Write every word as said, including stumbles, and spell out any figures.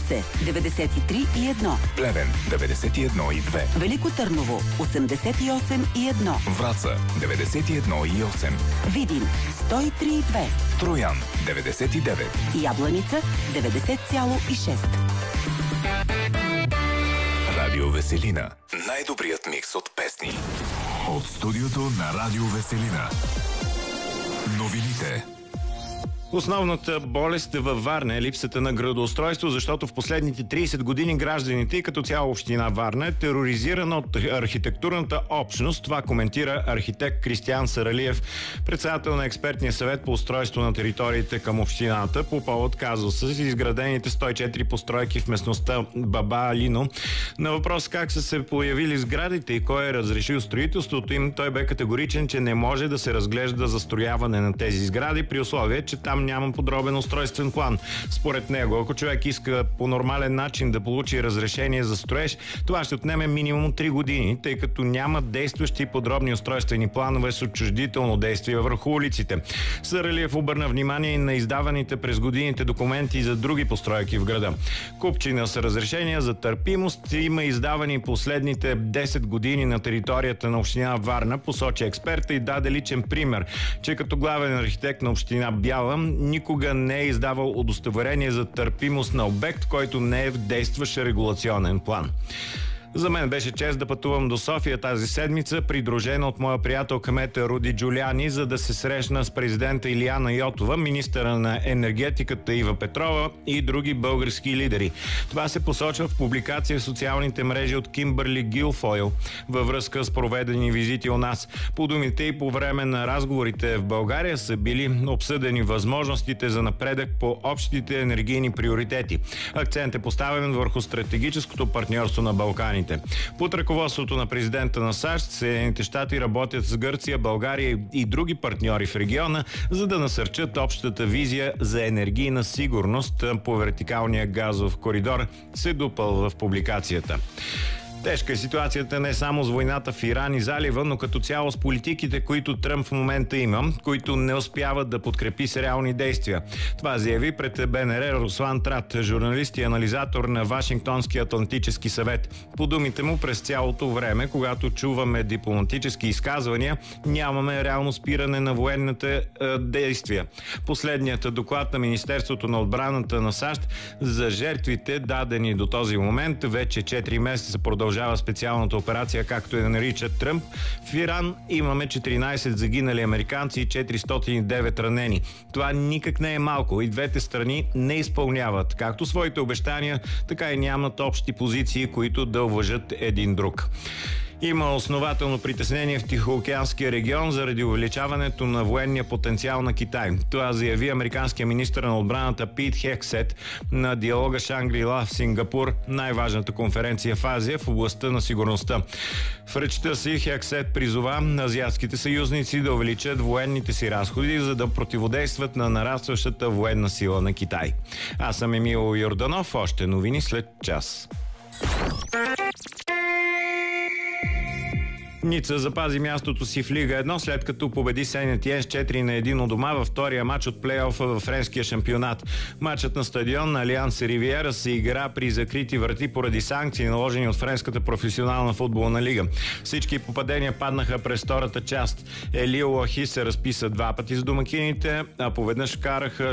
Русе деветдесет и три и едно, Плевен деветдесет и едно и две, Велико Търново осемдесет и осем и едно, Враца деветдесет и едно и осем, Видин сто и три и две, Троян деветдесет и девет, Ябланица деветдесет цяло и шест. Радио Веселина. Най-добрият микс от песни. От студиото на Радио Веселина. Новините. Основната болест във Варна е липсата на градоустройство, защото в последните трийсет години гражданите и като цяло община Варна е тероризирана от архитектурната общност. Това коментира архитект Кристиян Саралиев, председател на експертния съвет по устройство на териториите към общината, по повод казуса с изградените сто и четири постройки в местността Баба Алино. На въпрос как са се появили сградите и кой е разрешил строителството им, той бе категоричен, че не може да се разглежда застрояване на тези сгради при условие, че там няма подробен устройствен план. Според него, ако човек иска по нормален начин да получи разрешение за строеж, това ще отнеме минимум три години, тъй като няма действащи подробни устройствени планове с отчуждително действие върху улиците. Саралиев обърна внимание и на издаваните през годините документи за други постройки в града. Купчина с разрешения за търпимост има издавани последните десет години на територията на община Варна, посочи експерта и даде личен пример, че като главен архитект на община Бяла никога не е издавал удостоверение за търпимост на обект, който не е в действащ регулационен план. За мен беше чест да пътувам до София тази седмица, придружена от моя приятел кмета Руди Джулиани, за да се срещна с президента Илияна Йотова, министъра на енергетиката Ива Петрова и други български лидери. Това се посочва в публикация в социалните мрежи от Кимбърли Гилфойл във връзка с проведени визити у нас. По думите и по време на разговорите в България са били обсъдени възможностите за напредък по общите енергийни приоритети. Акцент е поставен върху стратегическото партньорство на Балканите. Под ръководството на президента на САЩ, Съединените щати работят с Гърция, България и други партньори в региона, за да насърчат общата визия за енергийна сигурност по вертикалния газов коридор, се допълва в публикацията. Тежка е ситуацията не само с войната в Иран и залива, но като цяло с политиките, които Тръмп в момента има, които не успяват да подкрепи с реални действия. Това заяви пред БНР Руслан Трат, журналист и анализатор на Вашингтонския Атлантически съвет. По думите му, през цялото време, когато чуваме дипломатически изказвания, нямаме реално спиране на военните е, действия. Последният доклад на Министерството на отбраната на САЩ за жертвите, дадени до този момент, вече четири месеца продължава специалната операция, както я наричат Тръмп. В Иран имаме четиринайсет загинали американци и четиристотин и девет ранени. Това никак не е малко и двете страни не изпълняват както своите обещания, така и нямат общи позиции, които да уважат един друг. Има основателно притеснение в Тихоокеанския регион заради увеличаването на военния потенциал на Китай. Това заяви американския министър на отбраната Пит Хексет на диалога Шангри-Ла в Сингапур, най-важната конференция в Азия в областта на сигурността. В речта си Хексет призова азиатските съюзници да увеличат военните си разходи, за да противодействат на нарастващата военна сила на Китай. Аз съм Емил Йорданов, още новини след час. Ница запази мястото си в Лига едно, след като победи Сен-Етиен с четири на едно у дома във втория матч от плейофа във френския шампионат. Матчът на стадион на Алианс Ривиера се игра при закрити врати поради санкции, наложени от френската професионална футболна лига. Всички попадения паднаха през втората част. Елио Лахи се разписа два пъти с домакините, а поведнъж караха